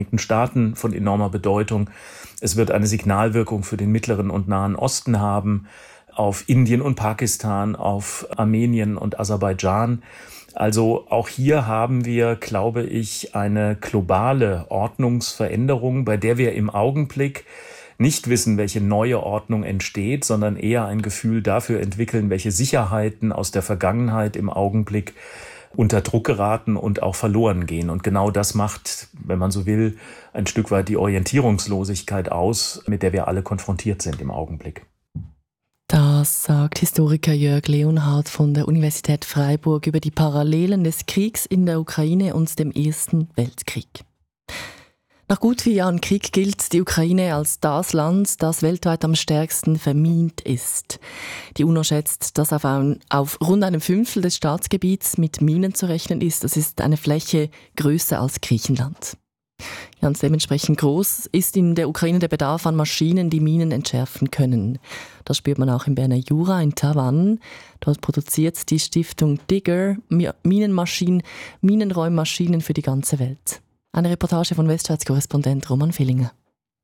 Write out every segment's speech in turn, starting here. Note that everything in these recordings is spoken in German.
Staaten von enormer Bedeutung. Es wird eine Signalwirkung für den Mittleren und Nahen Osten haben, auf Indien und Pakistan, auf Armenien und Aserbaidschan. Also auch hier haben wir, glaube ich, eine globale Ordnungsveränderung, bei der wir im Augenblick nicht wissen, welche neue Ordnung entsteht, sondern eher ein Gefühl dafür entwickeln, welche Sicherheiten aus der Vergangenheit im Augenblick unter Druck geraten und auch verloren gehen. Und genau das macht, wenn man so will, ein Stück weit die Orientierungslosigkeit aus, mit der wir alle konfrontiert sind im Augenblick. Das sagt Historiker Jörg Leonhard von der Universität Freiburg über die Parallelen des Kriegs in der Ukraine und dem Ersten Weltkrieg. Nach gut 4 Jahren Krieg gilt die Ukraine als das Land, das weltweit am stärksten vermint ist. Die UNO schätzt, dass auf rund einem Fünftel des Staatsgebiets mit Minen zu rechnen ist. Das ist eine Fläche größer als Griechenland. Ganz dementsprechend groß ist in der Ukraine der Bedarf an Maschinen, die Minen entschärfen können. Das spürt man auch im Berner Jura in Tavannes. Dort produziert die Stiftung Digger Minenräummaschinen für die ganze Welt. Eine Reportage von Westschweiz-Korrespondent Roman Villinger.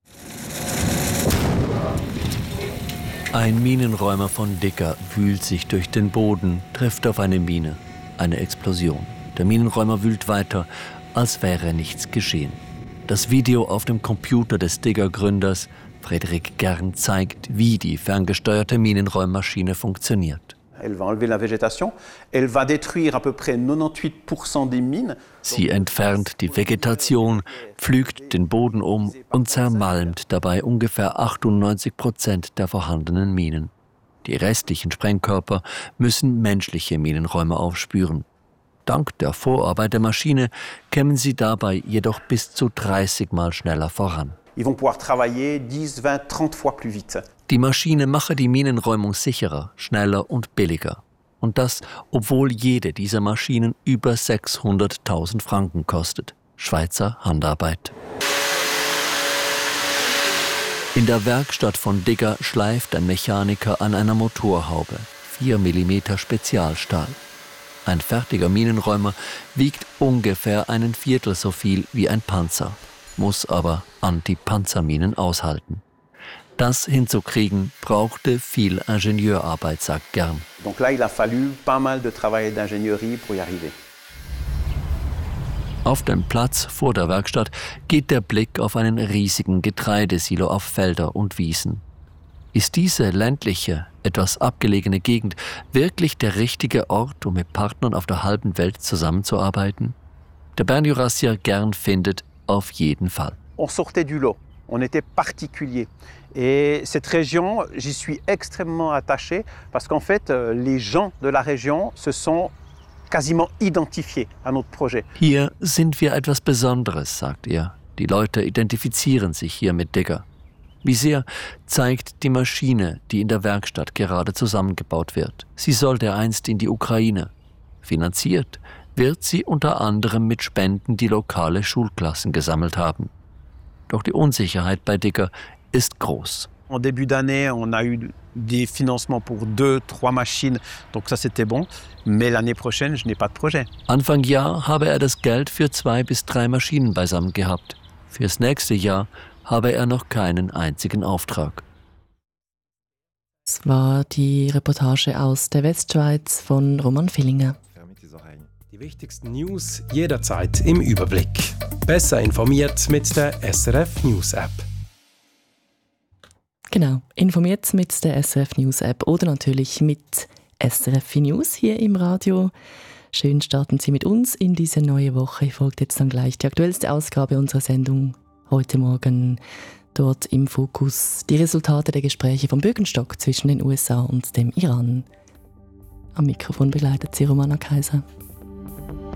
Ein Minenräumer von Digger wühlt sich durch den Boden, trifft auf eine Mine. Eine Explosion. Der Minenräumer wühlt weiter, als wäre nichts geschehen. Das Video auf dem Computer des Digger-Gründers Frédéric Gern zeigt, wie die ferngesteuerte Minenräummaschine funktioniert. Sie entfernt die Vegetation, pflügt den Boden um und zermalmt dabei ungefähr 98% der vorhandenen Minen. Die restlichen Sprengkörper müssen menschliche Minenräumer aufspüren. Dank der Vorarbeit der Maschine kämen sie dabei jedoch bis zu 30 Mal schneller voran. Die Maschine mache die Minenräumung sicherer, schneller und billiger. Und das, obwohl jede dieser Maschinen über 600.000 Franken kostet. Schweizer Handarbeit. In der Werkstatt von Digger schleift ein Mechaniker an einer Motorhaube. 4 mm Spezialstahl. Ein fertiger Minenräumer wiegt ungefähr 1/4 so viel wie ein Panzer, muss aber Anti-Panzerminen aushalten. Das hinzukriegen brauchte viel Ingenieurarbeit, sagt Gern. Donc là, il a fallu pas mal de travail d'ingénierie pour y arriver. Auf dem Platz vor der Werkstatt geht der Blick auf einen riesigen Getreidesilo auf Felder und Wiesen. Ist diese ländliche, etwas abgelegene Gegend wirklich der richtige Ort, um mit Partnern auf der halben Welt zusammenzuarbeiten? Der Bernjurassier Gern findet auf jeden Fall. On sortait du lot, on était particulier. Et cette région, j'y suis extrêmement attaché parce qu'en fait, les gens de la région se sont quasiment identifiés à notre projet. Hier sind wir etwas Besonderes, sagt er. Die Leute identifizieren sich hier mit Digger. Wie sehr zeigt die Maschine, die in der Werkstatt gerade zusammengebaut wird. Sie sollte einst in die Ukraine. Finanziert wird sie unter anderem mit Spenden, die lokale Schulklassen gesammelt haben. Doch die Unsicherheit bei Digger ist groß. En début d'année, on a eu des financements pour 2, 3 machines, donc ça c'était bon. Mais l'année prochaine, je n'ai pas de projet. Anfang Jahr habe er das Geld für 2 bis 3 Maschinen beisammen gehabt. Fürs nächste Jahr habe er noch keinen einzigen Auftrag. Das war die Reportage aus der Westschweiz von Roman Villinger. Die wichtigsten News jederzeit im Überblick. Besser informiert mit der SRF News App. Genau, informiert mit der SRF News App oder natürlich mit SRF News hier im Radio. Schön starten Sie mit uns in diese neue Woche. Folgt jetzt dann gleich die aktuellste Ausgabe unserer Sendung heute Morgen. Dort im Fokus die Resultate der Gespräche vom Birkenstock zwischen den USA und dem Iran. Am Mikrofon begleitet sie Romana Kaiser.